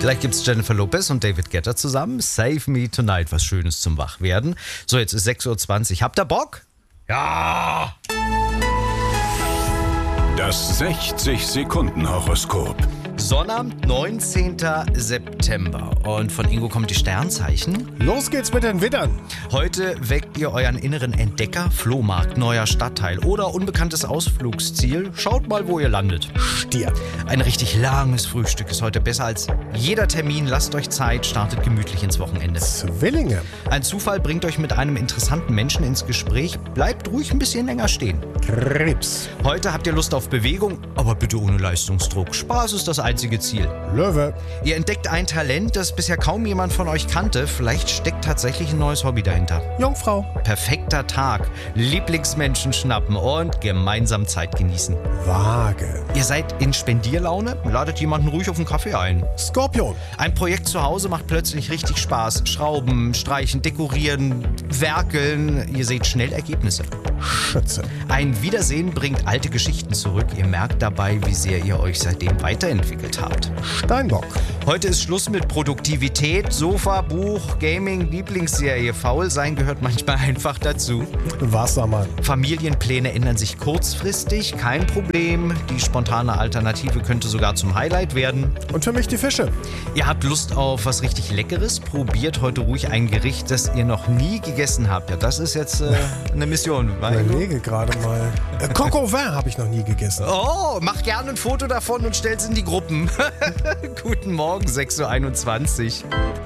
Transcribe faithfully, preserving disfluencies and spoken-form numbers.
Gleich gibt's Jennifer Lopez und David Guetta zusammen. Save Me Tonight, was Schönes zum Wachwerden. So, jetzt ist sechs Uhr zwanzig. Habt ihr Bock? Ja! Das sechzig-Sekunden-Horoskop. Sonnabend, neunzehnten September. Und von Ingo kommt die Sternzeichen. Los geht's mit den Widdern. Heute weckt ihr euren inneren Entdecker, Flohmarkt, neuer Stadtteil oder unbekanntes Ausflugsziel. Schaut mal, wo ihr landet. Stier. Ein richtig langes Frühstück ist heute besser als jeder Termin. Lasst euch Zeit, startet gemütlich ins Wochenende. Zwillinge. Ein Zufall bringt euch mit einem interessanten Menschen ins Gespräch. Bleibt ruhig ein bisschen länger stehen. Krebs. Heute habt ihr Lust auf Bewegung, aber bitte ohne Leistungsdruck. Spaß ist das einzige Ziel. Löwe. Ihr entdeckt ein Talent, das bisher kaum jemand von euch kannte. Vielleicht steckt tatsächlich ein neues Hobby dahinter. Jungfrau. Perfekter Tag. Lieblingsmenschen schnappen und gemeinsam Zeit genießen. Waage. Ihr seid in Spendierlaune? Ladet jemanden ruhig auf einen Kaffee ein. Skorpion. Ein Projekt zu Hause macht plötzlich richtig Spaß. Schrauben, streichen, dekorieren, werkeln. Ihr seht schnell Ergebnisse. Schütze. Ein Wiedersehen bringt alte Geschichten zurück. Ihr merkt dabei, wie sehr ihr euch seitdem weiterentwickelt habt. Steinbock. Heute ist Schluss mit Produktivität, Sofa, Buch, Gaming, Lieblingsserie. Faul sein gehört manchmal einfach dazu. Wassermann. Familienpläne ändern sich kurzfristig, kein Problem. Die spontane Alternative könnte sogar zum Highlight werden. Und für mich die Fische. Ihr habt Lust auf was richtig Leckeres? Probiert heute ruhig ein Gericht, das ihr noch nie gegessen habt. Ja, das ist jetzt äh, eine Mission. Ich überlege gerade mal. Äh, Coq au vin habe ich noch nie gegessen. Oh, mach gerne ein Foto davon und stell's in die Gruppen. Guten Morgen, sechs Uhr einundzwanzig.